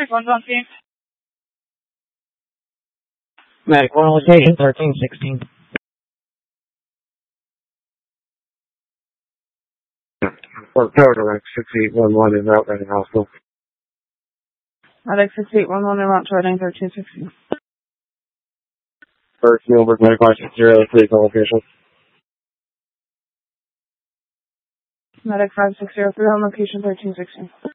Medic 1's on scene. Medic 1 location 1316. Fort Powder, 6811 in Route Reading Hospital. Medic 6811 in route to Reading 1316. First Middleburg Medic 5603 location. Medic 5603 on location 1316.